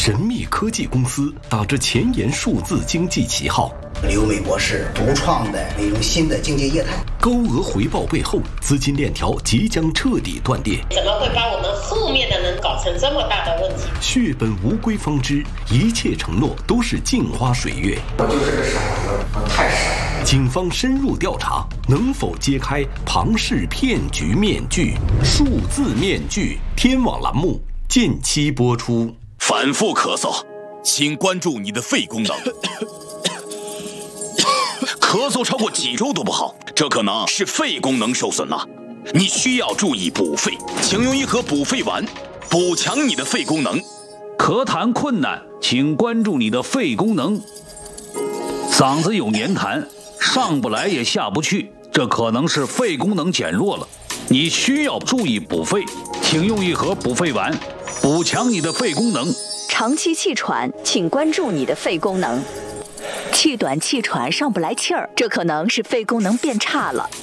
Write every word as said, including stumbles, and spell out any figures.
神秘科技公司打着前沿数字经济旗号， 刘美博士独创的那种新的经济业态， 高额回报背后，资金链条即将彻底断裂。 怎么会把我们后面的人搞成这么大的问题？ 血本无归方知，一切承诺都是镜花水月。 我就是个傻子，我太傻了。 警方深入调查，能否揭开庞氏骗局面具？数字面具，天网栏目近期播出。 反复咳嗽，请关注你的肺功能。咳嗽超过几周都不好，这可能是肺功能受损了。你需要注意补肺，请用一盒补肺丸，补强你的肺功能。 咳痰困难，请关注你的肺功能。嗓子有黏痰，上不来也下不去，这可能是肺功能减弱了。你需要注意补肺，请用一盒补肺丸，补强你的肺功能。 长期气喘，请关注你的肺功能。气短气喘上不来气儿，这可能是肺功能变差了。